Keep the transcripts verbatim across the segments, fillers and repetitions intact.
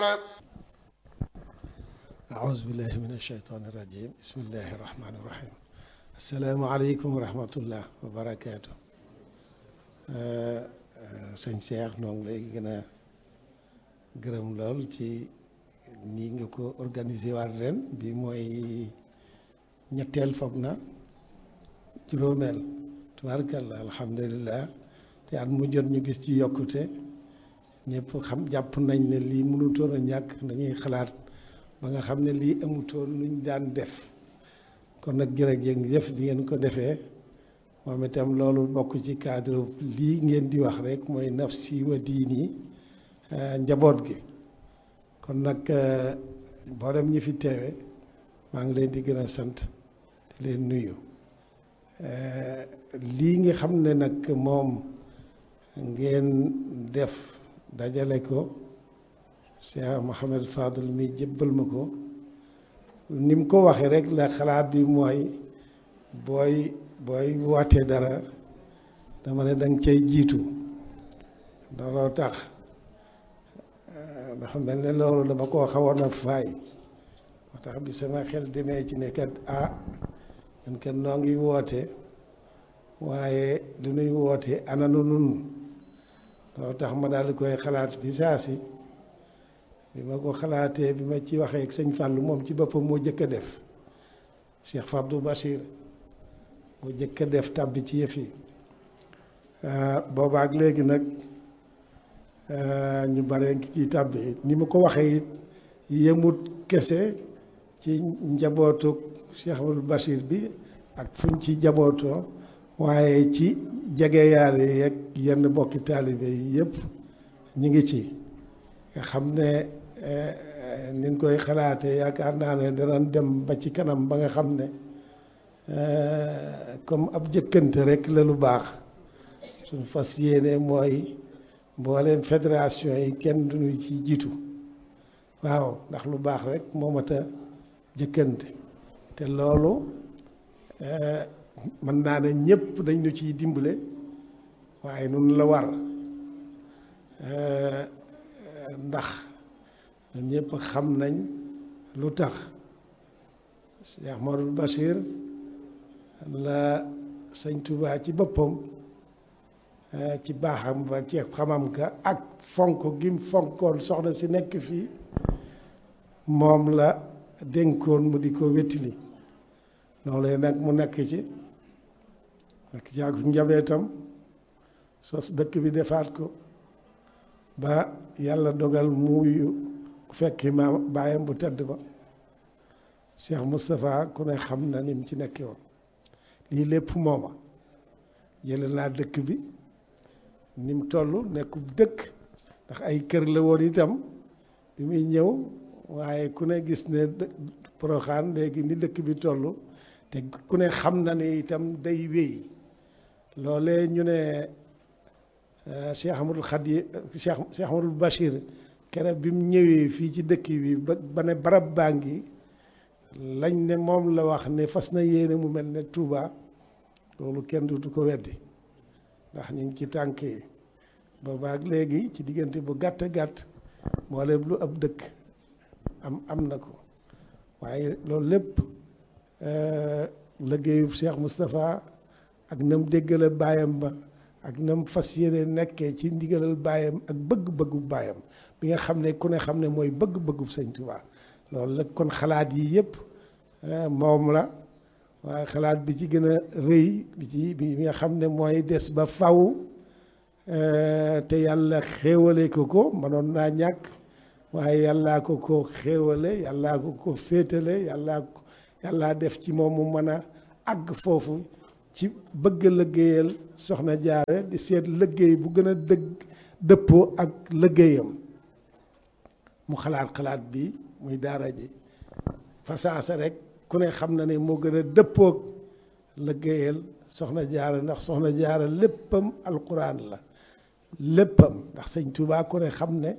أعوذ بالله من الشيطان الرجيم بسم الله الرحمن الرحيم السلام عليكم ورحمة الله وبركاته sëñ Cheikh noo ngi lay gën a gërëm lool ci nii nga ko organisé waat ren bi mooy ñetteel foog na juróomeel tubaarkalla alhamdulilah te at mu jot ñu gis ci yokkute ñëpp xam jàpp nañ ne lii mënutoon a ñàkk dañuy xalaat ba nga xam ne lii amutoon luñ daan def kon nag jërëjëf bi ngeen ko defee moom itam loolu bokk ci cadre lii ngeen di wax rek mooy nafsi wa diini njaboot gi kon nag mboolem ñi fi teewe maa ngi leen di gën a sant di leen nuyu lii nga xam ne nag moom ngeen def dajale ko Cheikh Mouhamed Fadel mi jébbal ma ko ni mu ko waxee rek la xalaat bi mooy booy booy wootee dara dama ne danga cay jiitu looloo tax dafa mel ne loolu dama koo xawoon a faay moo tax bi sama xel demee ci ne kat ah ñun kat noo ngi woote waaye lu nuy woote ananu nun loolu tax ma daal di koy xalaat bi saa si bi ma ko xalaatee bi ma ci waxee ak sëñ Fallou moom ci boppam moo jëkk a def Cheikh Fabdou Bachir moo jëkk a def tàbbi ci yëf yi boobaak léegi nag ñu bare ngi ciy tàbbi ni ma ko waxee it yemut kese ci njabootu Cheikh Fabdou Bachir bi ak fuñ ci njabootoo waaye ci jege yaare yeeg yenn bokki taalibe yi yëpp ñu ngi ci nga xam ne niñ koy xalaatee yaakaar naa ne danañ dem ba ci kanam ba nga xam ne comme ab jëkkante rek la lu baax suñ fas yéene mooy mbooleem fédération yi kenn duñu ci jiitu waaw ndax lu baax rek moo mat a jëkkante te loolu mën naa ne ñëpp dañ ñu ciy dimbale waaye nun la war ndax ñun ñëpp xam nañ lu tax Cheikh Mouhamadou Bachir la sëñ Touba ci boppam ci baaxam ba ci xamam ka ak fonk gim fonkoon soxna si nekk fii moom la dénkoon mu di ko wettili loolee nag mu nekk ci nekk ci ak njabootam sos dëkk bi defaat ko ba yàlla dogal muuyu ku fekki ma baayam bu tedd ba Cheikh Moustapha ku ne xam na ni mu ci nekkee woon lii lépp mooma jële naa dëkk bi ni mu toll nekkub dëkk ndax ay kër la woon itam bi muy ñëw waaye ku ne gis ne Porokhane léegi ni dëkk bi toll te ku ne xam na ne itam day wéy loolee ñu ne Cheikh Ahmadul Khadi Cheikh Cheikh Ahmadul Bachir keroog bi mu ñëwee fii ci dëkk bi ba ba ne barab baa ngi lañ ne moom la wax ne fas na yéene mu mel ne Touba loolu kenn du ko weddi ndax ñu ngi ci tànk yi boobaak léegi ci diggante bu gàtt gàtt mboolem lu ab dëkk am am na ko waaye loolu lépp liggéeyu Cheikh Moustapha ak nam déggale baayam ba ak nam fas yéene nekkee ci ndigalal baayam ak bëgg-bëggu baayam bi nga xam ne ku ne xam ne mooy bëgg-bëggu sëñ Tuubaa loolu la kon xalaat yi yëpp moom la waaye xalaat bi ci gën a rëy bi ci bi nga xam ne mooy des ba faw te yàlla xéewale ko ko mënoon naa ñàkk waaye yàllaa ko ko xéewale yàllaa ko ko féetale yàllaa ko yàllaa def ci moom mu mën a àgg foofu ci bëgg liggéeyal soxna jaare di seet liggéey bu gën a dëgg dëppoo ak liggéeyam mu xalaat xalaat bi muy daara ji fasaasa rek ku ne xam na ne moo gën a dëppoog liggéeyal soxna jaare ndax soxna jaare léppam alquran la léppam ndax sëñ Tuubaa ku ne xam ne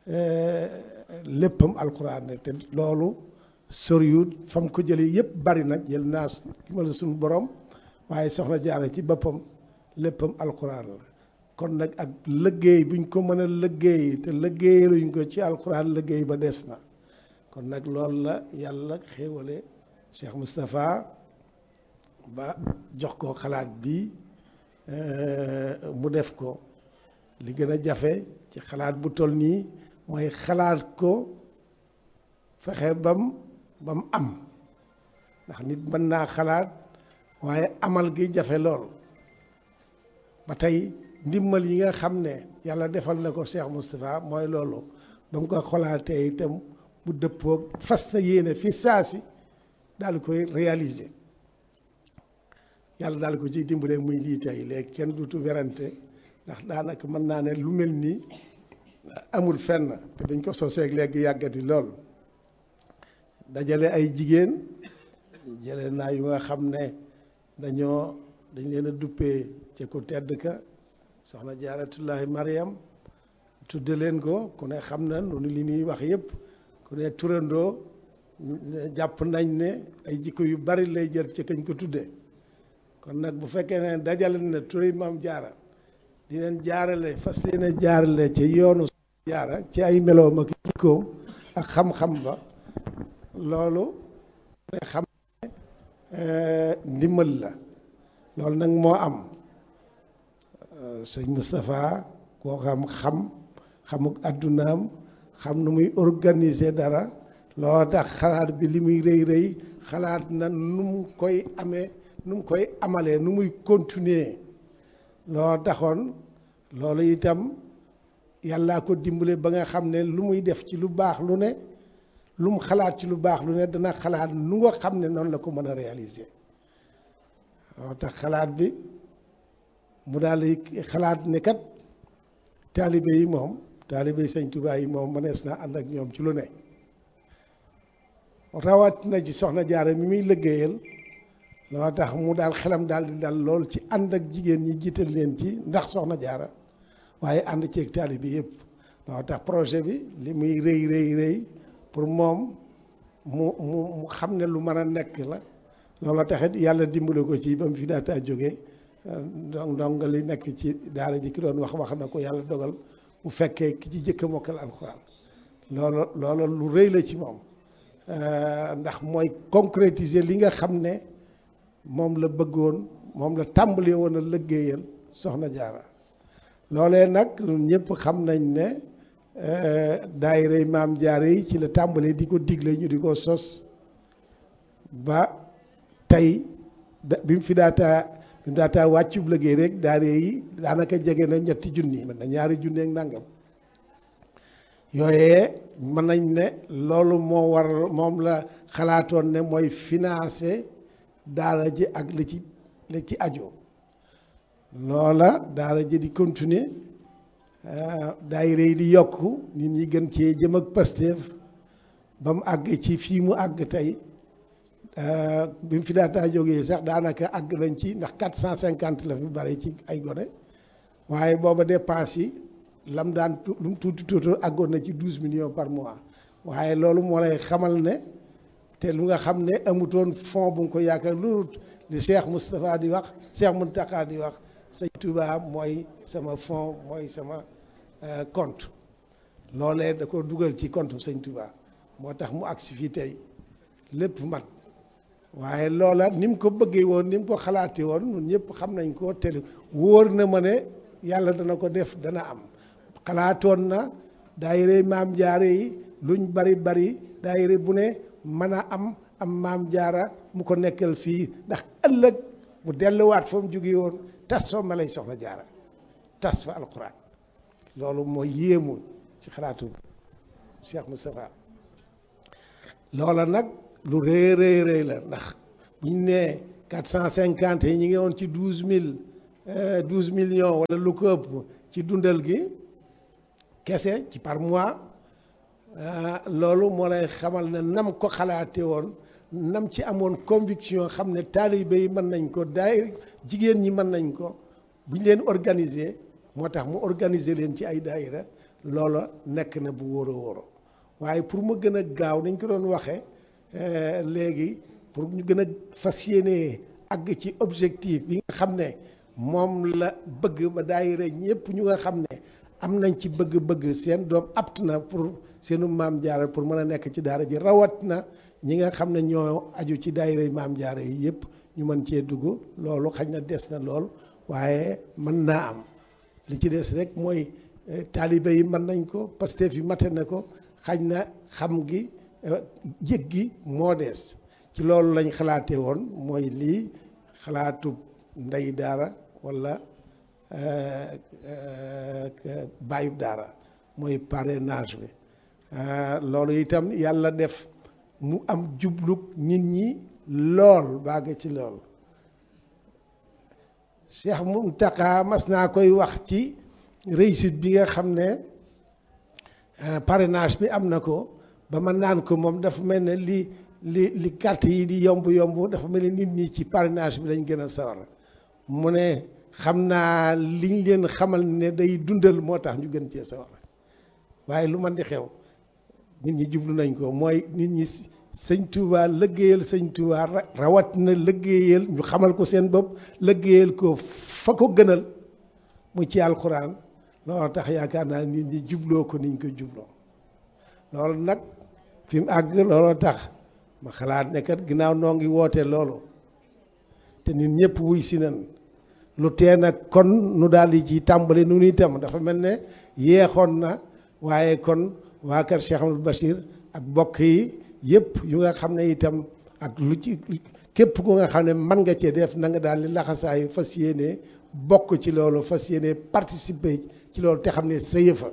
léppam alquran la te loolu soriwut fam ko jëlee yëpp bari nag jël naa ki ma la suñu borom waaye soxna jaare ci boppam léppam alquran la kon nag ak liggéey buñ ko mën a liggéey te liggéeyaluñ ko ci alxuraan liggéey ba des na kon nag loolu la yàlla xéewale Cheikh Moustapha ba jox ko xalaat bi mu def ko li gën a jafe ci xalaat bu toll nii mooy xalaat ko fexe bam bam am ndax nit mën naa xalaat waaye amal gi jafe lool ba tey ndimbal yi nga xam ne yàlla defal na ko Cheikh Moustapha mooy loolu ba mu ko xalaatee itam mu dëppoog fas na yéene fi saasi daal di koy réaliser yàlla daal ko ciy dimbale muy lii tey léegi kenn duutu werante ndax daanaka mën naa ne lu mel nii amul fenn te dañ ko soseeg léegi yàggati lool dajale ay jigéen jële naa yu nga xam ne dañoo dañ leen a duppee ci ku tedd ka soxna jaaratullahi Mariam tudde leen ko ku ne xam na noonu li ñuy wax yëpp ku ne turandoo jàpp nañ ne ay jikko yu bari lay jër ci kañ ko tudde kon nag bu fekkee ne dajale na turi maam jaara di leen jaarale fas leen a jaarale ci yoonu jaara ci ay meloom ak jikkoom ak xam-xam ba loolu ne xam ne ndimbal la loolu nag moo am sëñ Moustapha koo xam xam xamuk àddunaam xam nu muy organiser dara loo tax xalaat bi li muy rëy rëy xalaat na nu mu koy amee nu mu koy amalee nu muy continuer loo taxoon loolu itam yàllaa ko dimbale ba nga xam ne lu muy def ci lu baax lu ne lu mu xalaat ci lu baax lu ne dana xalaat nu nga xam ne noonu la ko mën a réaliser loo tax xalaat bi mu daal di xalaat ne kat taalibe yi moom taalibe yi sëñ Tuubaa yi moom mënees naa ànd ak ñoom ci lu ne rawat na ci soxna jaara mi muy liggéeyal loo tax mu daal xelam daal di dal lool ci ànd ak jigéen ñi jiital leen ci ndax soxna jaara waaye ànd ceeg taalibe yëpp loo tax projet bi li muy rëy rëy rëy pour moom mu mu mu xam ne lu mën a nekk la loolu taxit yàlla dimbale ko ci ba mu fi daataa jógee donc donc li nekk ci daara ji ki doon wax wax na ko yàlla dogal mu fekkee ki ci jëkk a mokkal alxuraan loolu loolu lu rëy la ci moom ndax mooy concrétiser li nga xam ne moom la bëggoon moom la tàmbalee woon a liggéeyal soxna jaara loolee nag ñëpp xam nañ ne daayira maam jaara yi ci la tàmbalee di ko digle ñu di ko sos ba tey da bi mu fi daataa bi mu daataa wàccub liggéey rek daayira yi daanaka jege na ñetti junni mën na ñaari junni ak nangam yooyee mën nañ ne loolu moo war moom la xalaatoon ne mooy financer daara ji ak li ci li ci ajo loola daara ji di continuer daayira yi di yokku nit ñi gën cee jëm ak Pastef ba mu àgg ci fii mu àgg tey bi mu fi daataa jógee sax daanaka àgg nañ ci ndax quatre cent cinquante la fi bari ci ay gone waaye booba dépense yi lam daan lu mu tuuti tuuti àggoon na ci douze millions par mois waaye loolu moo lay xamal ne te lu nga xam ne amutoon fond bu nga ko yaakaar loolu li Cheikh Moustapha di wax Cheikh Mountakha di wax sëñ Touba mooy sama fond mooy sama compte loolee da ko dugal ci compte sëñ Touba moo tax mu agsi fii tey lépp mat waaye loola ni mu ko bëggee woon ni mu ko xalaatee woon ñun ñëpp xam nañ ko te wóor na ma ne yàlla dana ko def dana am xalaatoon na daayira maam jaara yi luñ bari bari daayira bu ne mën a am am maam jaara mu ko nekkal fii ndax ëllëg mu delluwaat fa mu jóge woon tas fa ma lay soxla jaara tas fa alquran loolu mooy yéemu ci xalaatu Cheikh Moustapha loola nag lu rëy rëy rëy la ndax buñ nee quatre cent cinquante yi ñi ngi woon ci douze mille douze millions wala lu ko ëpp ci dundal gi kese ci par mois loolu moo lay xamal ne nam ko xalaate woon nam ci amoon conviction xam ne taalibe yi mën nañ ko daay jigéen ñi mën nañ ko bu ñu leen organiser moo tax mu organiser leen ci ay daayira loola nekk na bu wóor a wóoro waaye pour mu gën a gaaw nañ ko doon waxee léegi pour ñu gën a fas yéene àgg ci objectif bi nga xam ne moom la bëgg ba daayira ñëpp ñu nga xam ne am nañ ci bëgg-bëgg seen doom apt na pour seenu maam jaara pour mën a nekk ci daara ji rawat na ñi nga xam ne ñoo aju ci daayira maam jaara yi yëpp ñu mën cee dugg loolu xañ na des na lool waaye mën naa am li ci des rek mooy taalibe yi mën nañ ko Pastef yi mate na ko xañ na xam gi jég gi moo des ci loolu lañ xalaatee woon mooy lii xalaatu ndey daara walla bàyyub daara mooy parrainage bi loolu itam yàlla def mu am jublug nit ñi lool bàgg ci lool Cheikh Mountakha mas naa koy wax ci réussite bi nga xam ne parrainage bi am na ko ba ma naan ko moom dafa mel ne li li li carte yi di yomb yomb dafa mel ne nit ñi ci parrainage bi lañ gën a sawar mu ne xam naa liñ leen xamal ne day dundal moo tax ñu gën cee sawar waaye lu man di xew nit ñi jublu nañ ko mooy nit ñi sëñ Touba lëggéeyal sëñ Touba rawat na lëggéeyal ñu xamal ko seen bopp lëggéeyal ko fa ko gënal mu ci alxuraan loolu tax yaakaar naa nit ñi jubloo ko niñ ko jubloo loolu nag fi mu àgg looloo tax ma xalaat ne kat ginnaaw noo ngi woote loolu te nit ñëpp wuy si nan lu tee nag kon nu daal di ci tàmbali nu itam dafa mel ne yeexoon na waaye kon waa kër Cheikh Amadou Bachir ak bokk yi yëpp yu nga xam ne itam ak lu ci képp ku nga xam ne mën nga cee def na nga daal di laxasaayu fas yéene bokk ci loolu fas yéene participer ci loolu te xam ne sa yëfa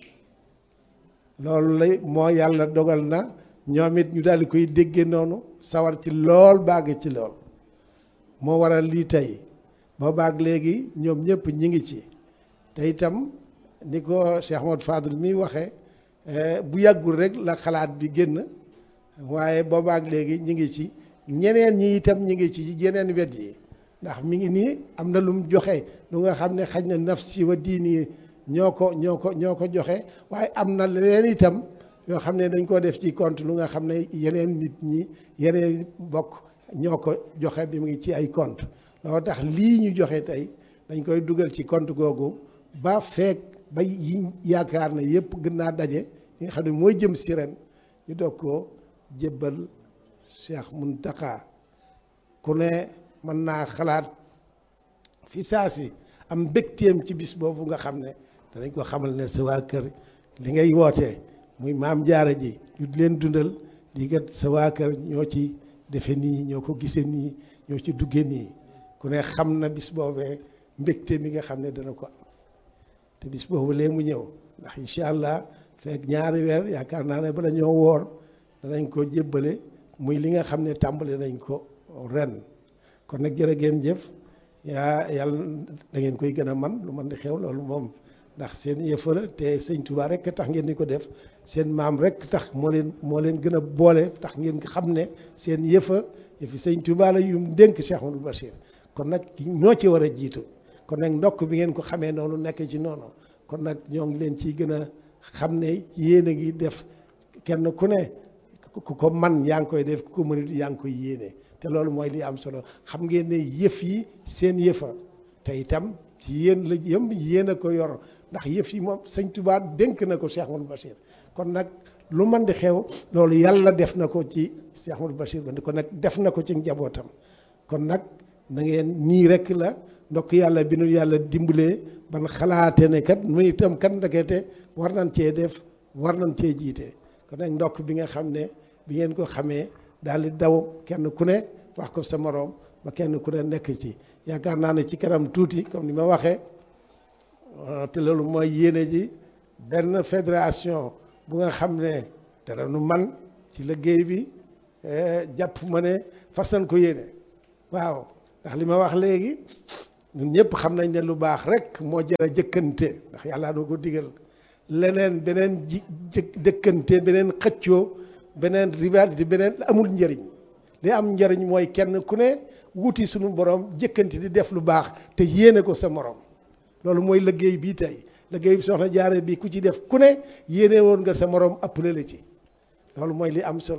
loolu lay moo yàlla dogal na ñoom it ñu daal di koy déggee noonu sawar ci lool bàgg ci lool moo waral lii tey boo baag léegi ñoom ñëpp ñi ngi ci te itam ni ko Cheikh Ahmadou Fadel mi waxee bu yàggul rek la xalaat bi génn waaye boobaak léegi ñi ngi ci ñeneen ñi itam ñi ngi ci yeneen wet yi ndax mi ngi nii am na lu mu joxe lu nga xam ne xaj na nafsi wa diini ñoo ko ñoo ko ñoo ko joxe waaye am na leneen itam yoo xam ne dañ koo def ci compte lu nga xam ne yeneen nit ñi yeneen bokk ñoo ko joxe bi mu ngi ci ay compte loolu tax lii ñu joxe tey dañ koy dugal ci compte googu ba feek ba yi yaakaar na yëpp gën naa daje yi nga xam ne mooy jëm si ren ñu doog koo jébbal Cheikh Mountakha ku ne mën naa xalaat fi saa si am mbégteem ci bis boobu nga xam ne danañ ko xamal ne sa waa kër li ngay wootee muy maam jaara ji ñu di leen dundal di kat sa waa kër ñoo ci defe nii ñoo ko gisee nii ñoo ci duggee nii ku ne xam na bis boobee mbégte mi nga xam ne dana ko am te bis boobu lee mu ñëw ndax incha allah fekk ñaari weer yaakaar naa ne bala ñoo woor danañ ko jébbale muy li nga xam ne tàmbali nañ ko ren kon nag jërë ngeen jëf yaa yàlla da ngeen koy gën a man lu man di xew loolu moom ndax seen yëfa la te sëñ Touba rek tax ngeen di ko def seen maam rek tax moo leen moo leen gën a boole tax ngeen xam ne seen yëfa yëfi sëñ Touba la yum dénk Cheikh Amadou Bachir kon nag ñoo ci war a jiitu kon nag ndokk bi ngeen ko xamee noonu nekk ci noonu kon nag ñoo ngi leen ciy gën a xam ne yéen a ngi def kenn ku ne ku ko man yaa ngi koy def ku ko mënut yaa ngi koy yéene te loolu mooy li am solo xam ngeen ne yëf yi seen yëfa te itam ci yéen la yëm yéen a ko yor ndax yëf yi moom sëñ Touba dénk na ko Cheikh Amadou Bachir kon nag lu man di xew loolu yàlla def na ko ci Cheikh Amadou Bachir ba kon nag def na ko ci njabootam kon nag na ngeen nii rek la ndokk yàlla bi nu yàlla dimbalee ban xalaate ne kat mu itam kat ndekete war nañ cee def war nañ cee jiite kon nag ndokk bi nga xam ne bi ngeen ko xamee daal di daw kenn ku ne wax ko sa moroom ba kenn ku ne nekk ci yaakaar naa ne ci kanam tuuti comme ni ma waxee te loolu mooy yéene ji benn fédération bu nga xam ne dara nu man ci liggéey bi jàpp ma ne façon ko yéene waaw ndax li ma wax léegi ñun ñëpp xam nañ ne lu baax rek moo jar a jëkkante ndax yàlla doo ko digal leneen beneen ji jëkkante beneen xëccoo beneen rivalité beneen amul njëriñ li am njëriñ mooy kenn ku ne wuti suñu borom jëkkante di def lu baax te yéene ko sa morom loolu mooy liggéey bii tey liggéey bi soxna jaare bi ku ci def ku ne yéene woon nga sa morom appelé la ci loolu mooy li am solo